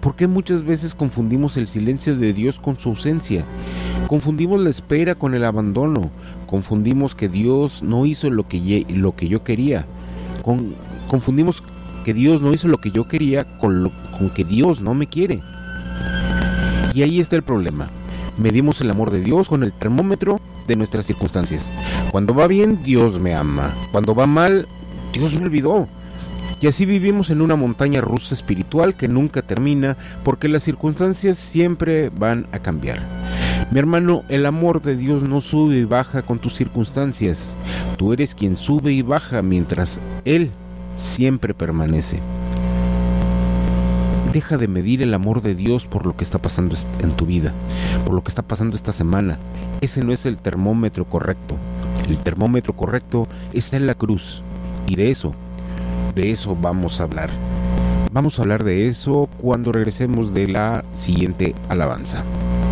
¿Por qué muchas veces confundimos el silencio de Dios con su ausencia? Confundimos la espera con el abandono. Confundimos que Dios no hizo lo que yo quería. Confundimos que Dios no hizo lo que yo quería con que Dios no me quiere. Y ahí está el problema. Medimos el amor de Dios con el termómetro de nuestras circunstancias. Cuando va bien, Dios me ama. Cuando va mal, Dios me olvidó. Y así vivimos en una montaña rusa espiritual que nunca termina, porque las circunstancias siempre van a cambiar. Mi hermano, el amor de Dios no sube y baja con tus circunstancias. Tú eres quien sube y baja, mientras Él siempre permanece. Deja de medir el amor de Dios por lo que está pasando en tu vida, por lo que está pasando esta semana. Ese no es el termómetro correcto. El termómetro correcto está en la cruz. Y de eso vamos a hablar. Vamos a hablar de eso cuando regresemos de la siguiente alabanza.